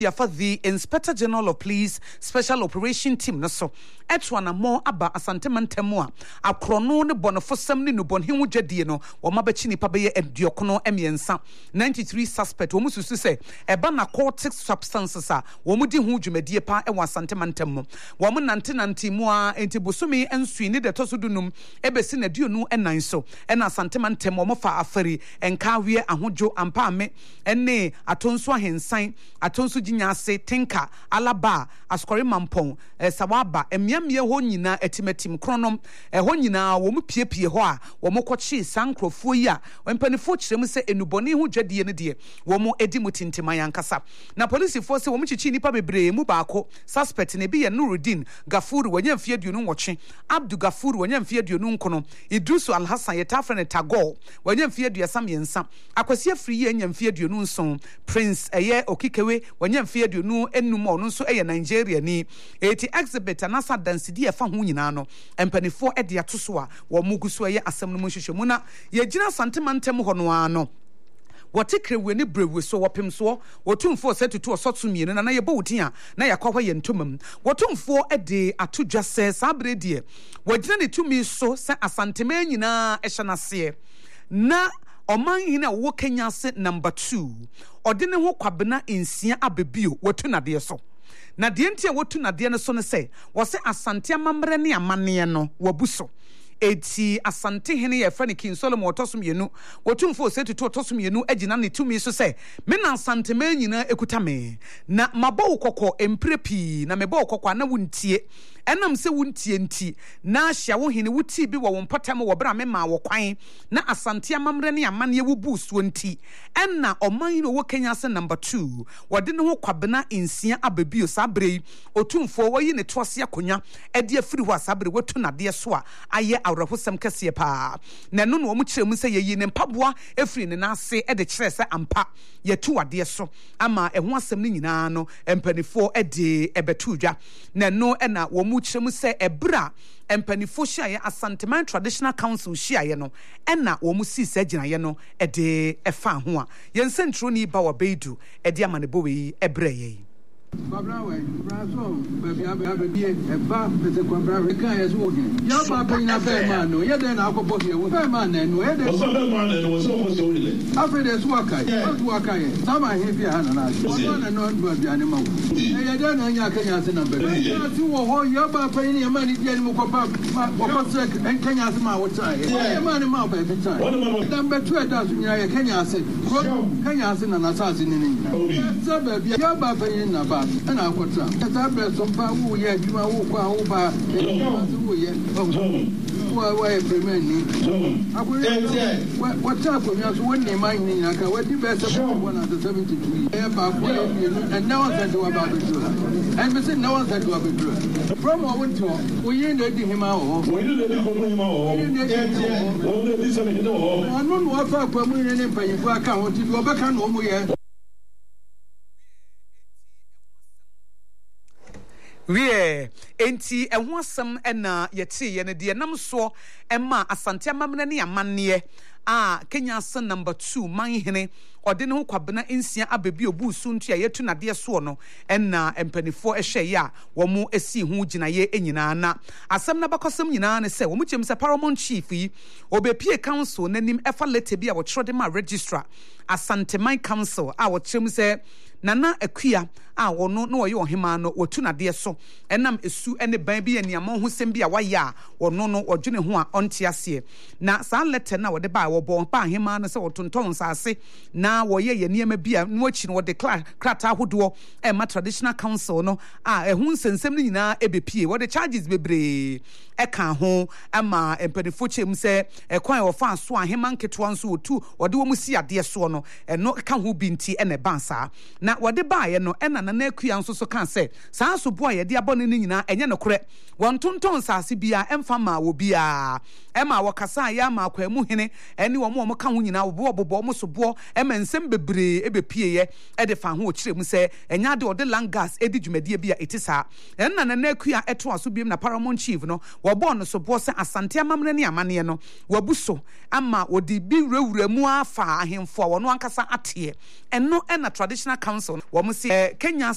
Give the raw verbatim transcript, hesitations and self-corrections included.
for the Inspector General of Police Special Operation Team no so etwana mo aba asantemantemu a akrono ne bonofosam ne nubonhimu dwadie no wo mabachi nipa beye eduokono emiensa ninety-three suspect wo mususu se eba narcotic substances a wo mudi hu dwumadie pa e wasantemantemu wo nante nante mu a enti bosumi ensui ne de tosodunum ebesi na duonu enan so ena asantemantemu wo fa afari enka wie ahojo ampame ene atonso ahensan atonso nyase tinka alaba askori mampon eh, sawaba emiamie ho nyina etimetim kronom eh, ho nyina wo mu piepie ho a wo mu kochi sankrofo yi a empanifo kirem se enuboni ho dwadie ne de wo mu edi mutintima yankasa na police force wo mu chichi nipa bebre mu baako suspect ne bi ye Nuruddin Gafuru wanya mfie aduonu nwotwe Abdu Gafuru wanya mfie aduonu nkono Idrusu Alhassan yetafre ne Tagol wanya mfie aduasa miensa Akwasi Afri ye nya mfie aduonu nson Prince eye Okikewe wanya mfie aduonu enum ono nso eye Nigeria ni eti exhibit anasa dansidi efa ho nyina no empanifo ede atoso a wo muguso eye asem no mu hwehwemu na ye gina santimantem ho no ano watikrewe ni brewe so wapem so wotumfo setutu osoto mienu na na ye bowutia na yakwa ye ntomam wotumfo ede atodwa se sabre die wagina ne tumi so se asantema nyina ehye nase na oman hina wo Kenya se number two odene ho kwabena insia abebio wotu nade so na de ntia wotu nade no so ne se wo se asante amamre ne amane no wabuso eti asante hene ye frani King Solomon otosum yenu wotumfo setutu otosum yenu agina ne tumi so se me na asante ma nyina ekuta me na mabɔ kokɔ emprepi na mebɔ kokɔ na wuntie enam se wuntie nti na ahia wo hene wuti bi wo wompatam wo bra me ma wo kwan na asante amamre ne amane ye wubu so nti enna oman no wo Kenya se number two wode ne ho kwabena insia ababio sabre otumfo wayi ne toase akonya ede afiri ho sabre watu nade so a aye awrahosam kase pa na no no mu kiremu se yeyi ne mpaboa efiri ne nase ede kire se ampa yetu ade so ama eho asem ne nyina no empanifo ede ebetu dwa na no ena wo mu kiremu se ebra empanifo hia Asanteman Traditional Council hia no ena wo mu si se gina ye no ede efa ho a ye nsentro ni ba wa beidu ede amanebo we ebra ye Babra we brazo baby ababi e ba pese kwabra we kan yeso ogen ya ba pe na be man no ye den akopo ye wo be man no ye den so be man no so mo so ile afede so akai so akai sama he bi ha na na so na no ndo bia ne ma wo e ye den na nya Kenya se na be ya ti wo ho ya ba pe ni ma ni bia ni mo ko pa wo ko se en Kenya se ma wo try e ma ni ma ba be try dan be tu e da so nya ye Kenya se Kenya se na na sa se ni ni se ba bia ya ba pe ni na ba ana akwata ta bre so pa wo ye adwuma wo kwa wo ba wo ye wa wa e premier ni akure wa ta ko mi aso woni ma yin ni aka wa di be se one hundred seventy-two e ba ko e ni and now that do about it and me say now that do about it from what went to wo yin de di hima wo wo yin de di ko hima wo wo de di se me do wo anu no afa kwa mu ni mpanyifo aka ho ti do be ka no mu ye wie enti eho asem ena yeti ye ne de nam so ema asante amamne ne amane a Kenya se number two man hene ode ne ho kwabena ensia ababi obusu ntu a yetu nade so no ena empanifo ehwe ye a wo mu esi hu gina ye enyina na asem na bakosem nyina ne se wo mu chem se Paramount Chief yi obepie council nanim efa letter bi a wo trode ma registrar Asanteman Council a wo chem se Nana Akua a wono no ye ohema no watu nade so enam esu ene ban bi aniamo ho sem bi a waye a wono no odwene ho a onte ase na sa letter na wode ba wo bo pa ahema no se wotonton sase na woye ye niema bi a no achi no wode krata hodo e ma Traditional Council no a ehun sensem ni nyina ebepie wode charges bebre eka ho ama empanifo chem se ekwan wo fa so ahema nketo nso otu wode wo mu si ade so no eno ka ho binti ene bansa na wode baaye no ena na Akua nso so kan se saa so bo ye de abone ni nyina enye no kore won tonton sase bia emfa ma wo bia ema wakasa ya ma akwa mu hene eni wo mo ka ho nyina wo bo bo mo so bo ema nsem bebre ebepie ye e de fa ho o kire mu se enya de ode langas edi dwumadie bia etisa enna na Akua eto aso biem na Paramount Chief no wo bo no so bo se asante amamne ne amane no wabuso ama wodi bi rewura mu afa ahemfo wo no ankasa ate eno ena Traditional Council wo mo se Kenya